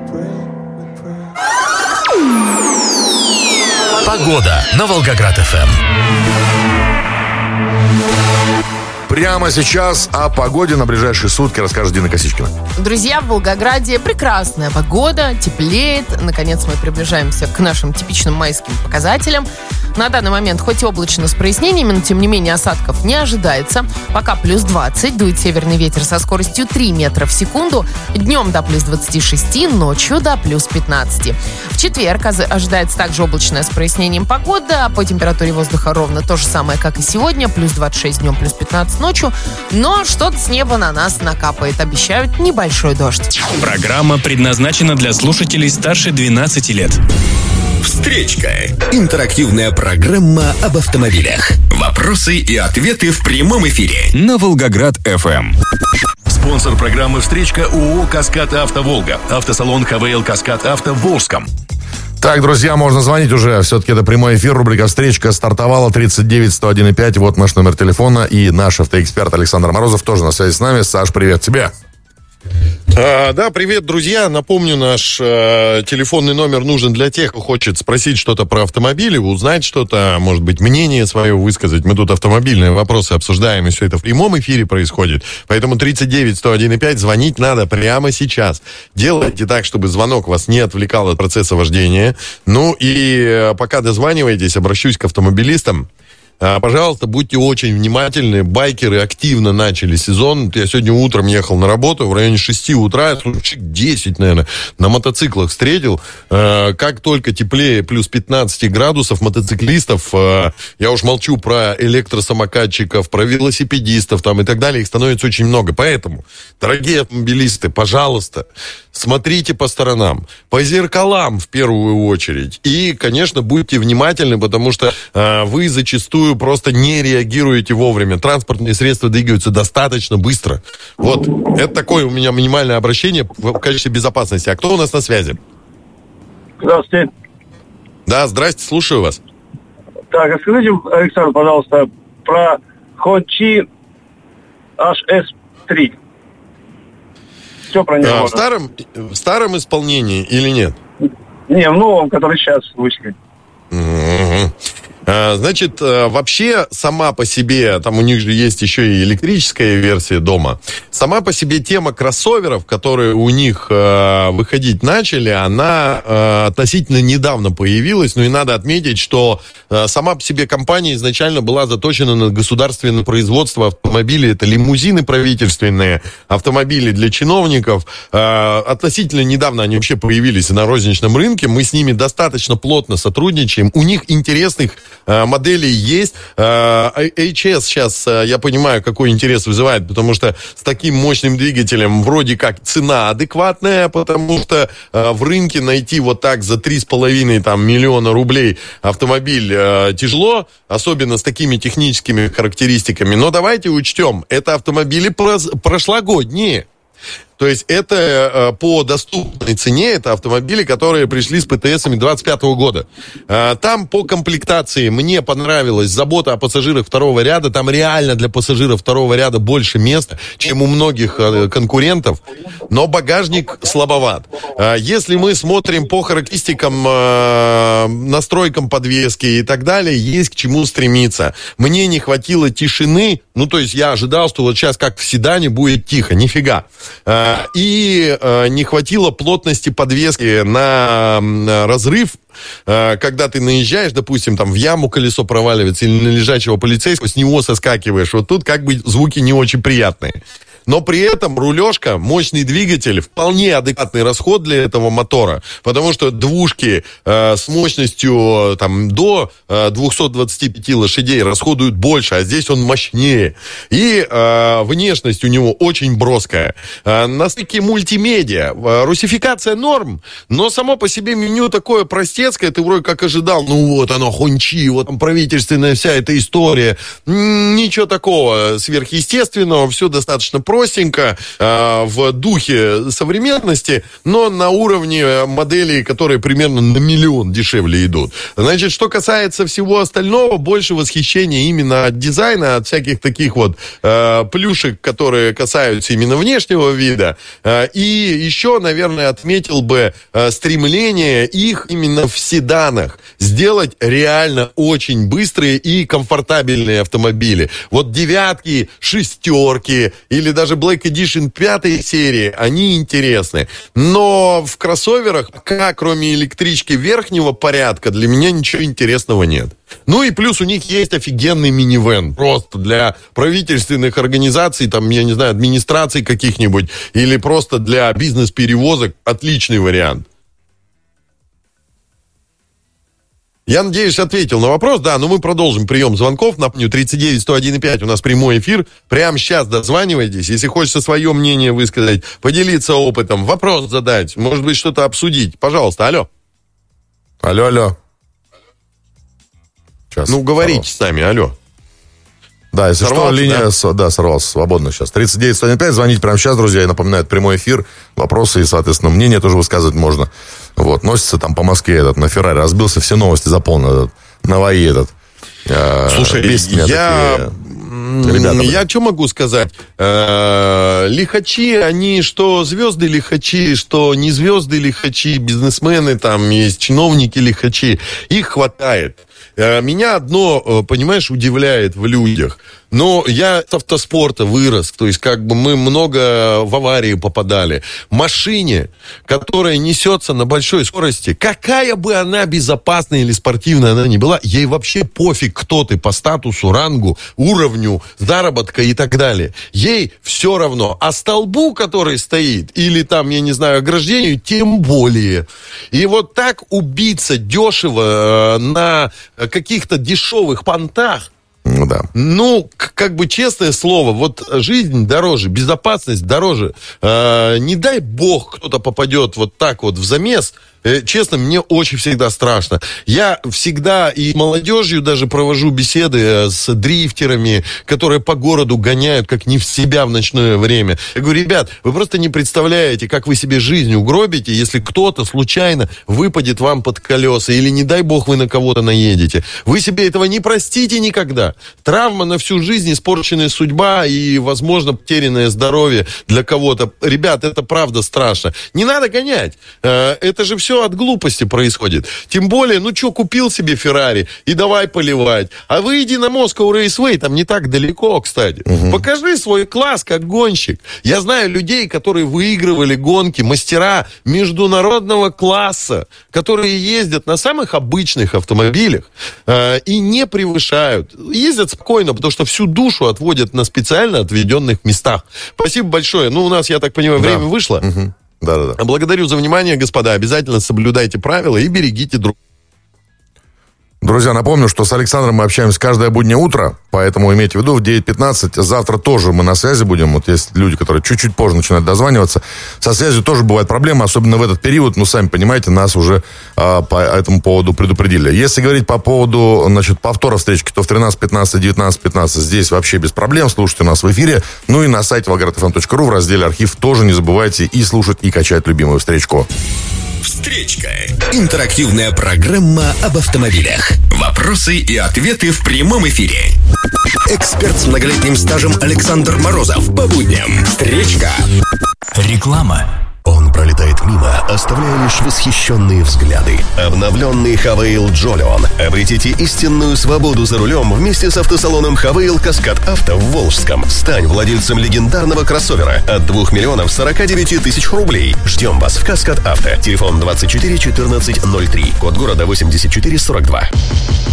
Погода на Волгоград-ФМ. Прямо сейчас о погоде на ближайшие сутки расскажет Дина Косичкина. Друзья, в Волгограде прекрасная погода, теплеет. Наконец мы приближаемся к нашим типичным майским показателям. На данный момент хоть и облачно с прояснениями, но тем не менее осадков не ожидается. Пока плюс 20, дует северный ветер со скоростью 3 метра в секунду. Днем до плюс 26, ночью до плюс 15. В четверг ожидается также облачная с прояснением погода. По температуре воздуха ровно то же самое, как и сегодня. Плюс 26 днем, плюс 15 ночью. Но что-то с неба на нас накапает. Обещают небольшой дождь. Программа предназначена для слушателей старше 12 лет. Встречка. Интерактивная программа об автомобилях. Вопросы и ответы в прямом эфире На Волгоград-ФМ. Спонсор программы «Встречка» ООО «Каскад Авто Волга». Автосалон КВЛ «Каскад Авто» в Волжском. Так, друзья, можно звонить уже. Все-таки это прямой эфир. Рубрика «Встречка» стартовала. 39-101-5. Вот наш номер телефона. И наш автоэксперт Александр Морозов тоже на связи с нами. Саш, привет тебе. Да, привет, друзья. Напомню, наш телефонный номер нужен для тех, кто хочет спросить что-то про автомобили, узнать что-то, может быть, мнение свое высказать. Мы тут автомобильные вопросы обсуждаем, и все это в прямом эфире происходит. Поэтому 39-101-5 звонить надо прямо сейчас. Делайте так, чтобы звонок вас не отвлекал от процесса вождения. Ну и пока дозваниваетесь, обращусь к автомобилистам. Пожалуйста, будьте очень внимательны. Байкеры активно начали сезон. Я сегодня утром ехал на работу, в районе 6 утра, человек 10, наверное, на мотоциклах встретил. Как только теплее плюс 15 градусов, мотоциклистов, я уж молчу про электросамокатчиков, про велосипедистов там и так далее, их становится очень много. Поэтому, дорогие автомобилисты, пожалуйста, смотрите по сторонам, по зеркалам в первую очередь. И, конечно, будьте внимательны, потому что вы зачастую просто не реагируете вовремя. Транспортные средства двигаются достаточно быстро. Вот, это такое у меня минимальное обращение в качестве безопасности. А кто у нас на связи? Здравствуйте. Да, здрасте, слушаю вас. Так, расскажите, Александр, пожалуйста, про Hongqi HS3. Все про него. В старом исполнении или нет? Не, в новом, который сейчас вышли. Значит, вообще сама по себе, там у них же есть еще и электрическая версия дома, сама по себе тема кроссоверов, которые у них выходить начали, она относительно недавно появилась, но и надо отметить, что сама по себе компания изначально была заточена на государственное производство автомобилей, это лимузины правительственные, автомобили для чиновников. Относительно недавно они вообще появились на розничном рынке, мы с ними достаточно плотно сотрудничаем, у них интересных моделей есть. HS сейчас, я понимаю, какой интерес вызывает, потому что с таким мощным двигателем вроде как цена адекватная, потому что в рынке найти вот так за 3,5 миллиона рублей автомобиль тяжело, особенно с такими техническими характеристиками. Но давайте учтем, это автомобили прошлогодние. То есть это по доступной цене, это автомобили, которые пришли с ПТСами 25 года. Там по комплектации мне понравилась забота о пассажирах второго ряда. Там реально для пассажиров второго ряда больше места, чем у многих конкурентов. Но багажник слабоват. Если мы смотрим по характеристикам, настройкам подвески и так далее, есть к чему стремиться. Мне не хватило тишины. Ну, то есть я ожидал, что вот сейчас как в седане будет тихо. Нифига. И не хватило плотности подвески на разрыв, когда ты наезжаешь, допустим, там в яму колесо проваливается или на лежачего полицейского, с него соскакиваешь. Вот тут как бы звуки не очень приятные. Но при этом рулежка, мощный двигатель, вполне адекватный расход для этого мотора, потому что двушки с мощностью там, до 225 лошадей расходуют больше, а здесь он мощнее. И внешность у него очень броская. На стыке мультимедиа. Русификация норм, но само по себе меню такое простецкое, ты вроде как ожидал, ну вот оно, Hongqi, вот там правительственная вся эта история. Ничего такого сверхъестественного, все достаточно просто. простенько, в духе современности, но на уровне моделей, которые примерно на миллион дешевле идут. Значит, что касается всего остального, больше восхищения именно от дизайна, от всяких таких вот плюшек, которые касаются именно внешнего вида. И еще, наверное, отметил бы стремление их именно в седанах сделать реально очень быстрые и комфортабельные автомобили. Вот 9, 6 или даже Black Edition 5 серии, они интересны. Но в кроссоверах пока, кроме электрички верхнего порядка, для меня ничего интересного нет. Ну и плюс у них есть офигенный минивэн. Просто для правительственных организаций, там, я не знаю, администраций каких-нибудь, или просто для бизнес-перевозок отличный вариант. Я надеюсь, ответил на вопрос. Да, но мы продолжим прием звонков. Напомню, 39-101-5 у нас прямой эфир. Прямо сейчас дозванивайтесь. Если хочется свое мнение высказать, поделиться опытом, вопрос задать, может быть, что-то обсудить. Пожалуйста, алло. Алло. Сейчас. Ну, говорите с нами, алло. Да, если сорвался, что, линия, да, сорвался, свободно сейчас. 39-105, звоните прямо сейчас, друзья, я напоминаю, прямой эфир, вопросы и, соответственно, мнение тоже высказывать можно. Вот, носится там по Москве этот, на Феррари, разбился, все новости заполнены, этот, на ВАИ этот. Слушай, я что могу сказать? Лихачи, они что звезды лихачи, что не звезды лихачи, бизнесмены там есть, чиновники лихачи, их хватает. Меня одно, понимаешь, удивляет в людях. Но я с автоспорта вырос, то есть как бы мы много в аварии попадали. Машине, которая несется на большой скорости, какая бы она безопасная или спортивная она ни была, ей вообще пофиг, кто ты по статусу, рангу, уровню, заработка и так далее. Ей все равно. А столбу, который стоит, или там, я не знаю, ограждению, тем более. И вот так убиться дешево на каких-то дешевых понтах, ну, да. Ну, как бы честное слово, вот жизнь дороже, безопасность дороже. Не дай бог кто-то попадет вот так вот в замес. Честно, мне очень всегда страшно. Я всегда и молодежью даже провожу беседы с дрифтерами, которые по городу гоняют как не в себя в ночное время. Я говорю, ребят, вы просто не представляете, как вы себе жизнь угробите, если кто-то случайно выпадет вам под колеса, или, не дай бог, вы на кого-то наедете. Вы себе этого не простите никогда. Травма на всю жизнь, испорченная судьба и, возможно, потерянное здоровье для кого-то. Ребят, это правда страшно. Не надо гонять. Это же все от глупости происходит. Тем более, ну что, купил себе Феррари и давай поливать. А выйди на Moscow Raceway, там не так далеко, кстати. Покажи свой класс как гонщик. Я знаю людей, которые выигрывали гонки, мастера международного класса, которые ездят на самых обычных автомобилях и не превышают. Ездят спокойно, потому что всю душу отводят на специально отведенных местах. Спасибо большое. Ну, у нас, я так понимаю, время вышло. Да. Благодарю за внимание, господа. Обязательно соблюдайте правила и берегите друг. Друзья, напомню, что с Александром мы общаемся каждое буднее утро, поэтому имейте в виду, в 9:15 завтра тоже мы на связи будем. Вот есть люди, которые чуть-чуть позже начинают дозваниваться. Со связью тоже бывают проблемы, особенно в этот период. Ну, сами понимаете, нас уже по этому поводу предупредили. Если говорить по поводу, значит, повтора встречки, то в 13:15, 19:15 здесь вообще без проблем. Слушайте нас в эфире. Ну и на сайте volgograd.fm.ru в разделе «Архив» тоже не забывайте и слушать, и качать любимую встречку. Встречка. Интерактивная программа об автомобилях. Вопросы и ответы в прямом эфире. Эксперт с многолетним стажем Александр Морозов. По будням. Встречка. Реклама. Он пролетает мимо, оставляя лишь восхищенные взгляды. Обновленный Хавейл Джолион. Обретите истинную свободу за рулем вместе с автосалоном Хавейл Каскад Авто в Волжском. Стань владельцем легендарного кроссовера от 2 49 000 рублей. Ждем вас в Каскад Авто. Телефон 24 14 03. Код города 84 42.